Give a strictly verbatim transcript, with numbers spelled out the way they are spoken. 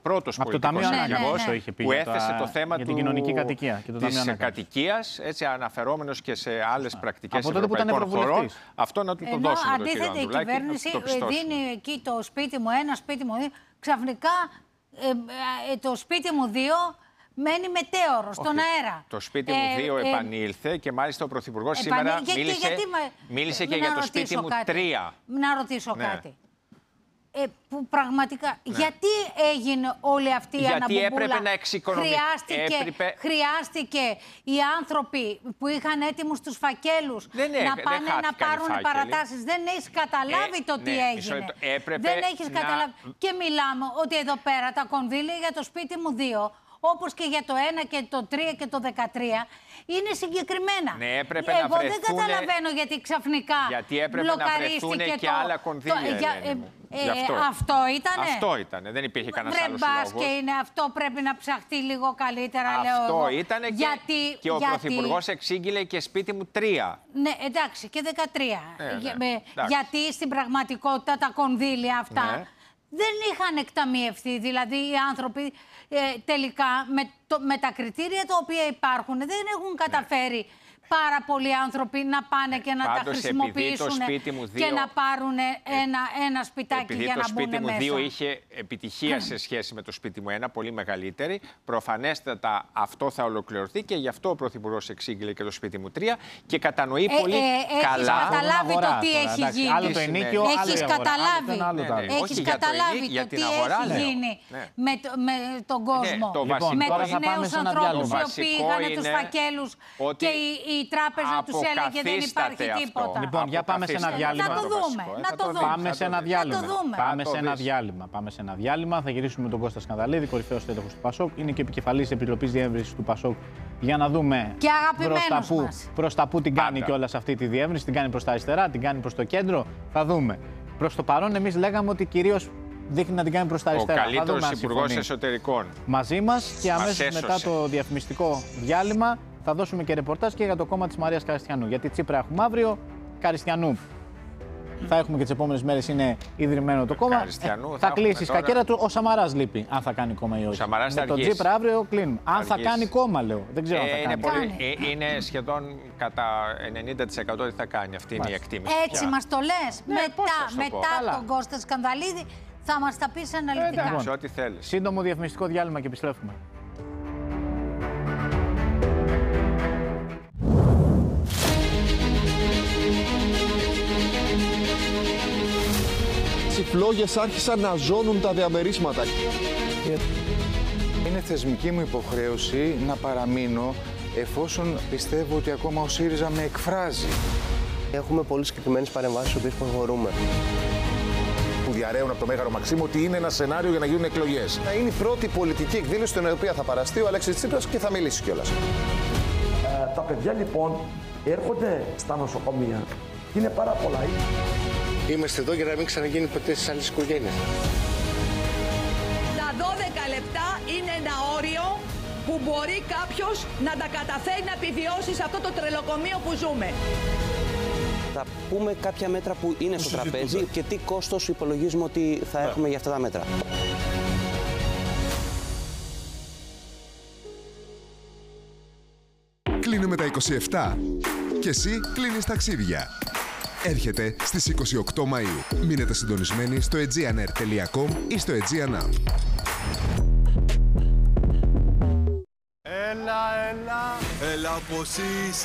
πρώτος πολιτικός αρχηγός που έθεσε το, το θέμα για την κοινωνική κατοικία και το της κατοικίας, έτσι αναφερόμενος και σε άλλες πρακτικές ευρωπαϊκών χωρών. Αυτό να του το δώσουμε τον κύριο Ανδρουλάκη. Η κυβέρνηση δίνει εκεί το σπίτι μου ένα, σπίτι μου δύο. Ξαφνικά ε, ε, το σπίτι μου δύο μένει μετέωρο στον αέρα. Το σπίτι μου δύο ε, επανήλθε ε, και μάλιστα ο Πρωθυπουργός σήμερα και, μίλησε, και γιατί, μίλησε και για το σπίτι μου κάτι. τρία. Να ρωτήσω ναι. κάτι. Ε, που πραγματικά, ναι. γιατί έγινε όλη αυτή η αναμπομπούλα? Γιατί έπρεπε να εξοικονομηθεί. Χρειάστηκε, έπρεπε... χρειάστηκε οι άνθρωποι που είχαν έτοιμους τους φακέλους δεν να έ, πάνε να πάρουν παρατάσεις. Δεν έχεις καταλάβει ε, το τι ναι, έγινε. Έπρεπε δεν έχεις να... καταλάβει. Και μιλάμε ότι εδώ πέρα τα κονδύλια για το σπίτι μου δύο, όπως και για το ένα και το τρία και το δεκατρία, είναι συγκεκριμένα. Ναι, έπρεπε Εγώ να βρεθούνε... δεν καταλαβαίνω γιατί ξαφνικά γιατί έπρεπε να βρεθούν και το... άλλα κονδύλια. Το... Για... Ε, αυτό. αυτό ήτανε. Αυτό ήτανε. Δεν υπήρχε κανένας άλλος λόγος. Και είναι αυτό, πρέπει να ψαχτεί λίγο καλύτερα, αυτό λέω εγώ. Αυτό ήτανε γιατί, και, και ο γιατί... Πρωθυπουργός εξήγηλε και σπίτι μου τρία. Ναι, εντάξει, και δεκατρία. Ε, ναι, με, εντάξει. Γιατί στην πραγματικότητα τα κονδύλια αυτά ναι. δεν είχαν εκταμιευθεί. Δηλαδή οι άνθρωποι ε, τελικά με, το, με τα κριτήρια τα οποία υπάρχουν δεν έχουν καταφέρει ναι. πάρα πολλοί άνθρωποι να πάνε και να Πάντως, τα χρησιμοποιήσουν δύο, και να πάρουν ένα, ένα σπιτάκι για να μπουν μέσα. Επειδή το σπίτι μου δύο είχε επιτυχία σε σχέση με το σπίτι μου ένα, πολύ μεγαλύτερη, προφανέστατα αυτό θα ολοκληρωθεί και γι' αυτό ο Πρωθυπουργός εξήγηλε και το σπίτι μου τρία και κατανοεί ε, πολύ ε, καλά. Έχεις καταλάβει το τι έχει γίνει. Άλλο το ενίκιο, έχεις καταλάβει, έχεις καταλάβει το τι έχει γίνει με τον κόσμο. Με τους νέους ανθρώπους οι οποίοι είχαν τους φακέλους και η τράπεζα τους έλεγε δεν υπάρχει τίποτα. Λοιπόν, για πάμε σε ένα διάλειμμα. Να το δούμε. Να το δούμε. Πάμε σε ένα διάλειμμα. Πάμε σε ένα διάλειμμα. Πάμε σε ένα διάλειμμα. Θα γυρίσουμε με τον Κώστα Σκανδαλίδη, κορυφαίος στέλεχος του ΠΑΣΟΚ. Είναι και επικεφαλής Επιτροπής Διεύρυνσης του ΠΑΣΟΚ. Για να δούμε προς τα, πού, προς τα πού την κάνει κιόλας αυτή τη διεύρυνση. Την κάνει προς τα αριστερά, την κάνει προς το κέντρο. Θα δούμε. Προς το παρόν, εμείς λέγαμε ότι κυρίως δείχνει να την κάνει προς τα αριστερά. Ο καλύτερος υπουργός εσωτερικών. Μαζί μας και αμέσως μετά το διαφημιστικό διάλειμμα. Θα δώσουμε και ρεπορτάζ και για το κόμμα της Μαρίας Καριστιανού. Γιατί Τσίπρα έχουμε αύριο, Καριστιανού θα έχουμε και τις επόμενες μέρες, είναι ιδρυμένο το κόμμα. Ε, θα θα κλείσει η σκακέρα του. Ο Σαμαράς λείπει, αν θα κάνει κόμμα ή όχι. Με τον Τσίπρα αύριο κλείνουμε. Αν θα κάνει κόμμα, λέω. Δεν ξέρω ε, αν θα είναι κάνει. Πολύ, ε, είναι σχεδόν κατά ενενήντα τοις εκατό ότι θα κάνει. Αυτή είναι η εκτίμηση. Έτσι yeah. μας το λες. Ναι, μετά μετά τον Κώστα Σκανδαλίδη θα μας τα πεις αναλυτικά. Λοιπόν, ό,τι θέλεις. Σύντομο διαφημιστικό διάλειμμα και επιστρέφουμε. Οι φλόγες άρχισαν να ζώνουν τα διαμερίσματα. Είναι θεσμική μου υποχρέωση να παραμείνω εφόσον πιστεύω ότι ακόμα ο ΣΥΡΙΖΑ με εκφράζει. Έχουμε πολύ συγκεκριμένες παρεμβάσεις στις οποίες προχωρούμε. Που διαρρέουν από το Μέγαρο Μαξίμου ότι είναι ένα σενάριο για να γίνουν εκλογές. Είναι η πρώτη πολιτική εκδήλωση στην οποία θα παραστεί ο Αλέξης Τσίπρας και θα μιλήσει κιόλας. Ε, τα παιδιά λοιπόν έρχονται στα νοσοκομεία. Είναι πάρα πολλά. Είμαστε εδώ για να μην ξαναγίνει ποτέ στις άλλες οικογένειες. Τα δώδεκα λεπτά είναι ένα όριο που μπορεί κάποιος να τα καταφέρει να επιβιώσει σε αυτό το τρελοκομείο που ζούμε. Θα πούμε κάποια μέτρα που είναι στο τραπέζι και τι κόστος υπολογίζουμε ότι θα έχουμε για αυτά τα μέτρα. Κλείνουμε τα είκοσι επτά και εσύ κλείνεις ταξίδια. Έρχεται στις είκοσι οκτώ Μαΐου. Μείνετε συντονισμένοι στο aegean air τελεία com ή στο Aegean App. Έλα, έλα, έλα πως είσαι.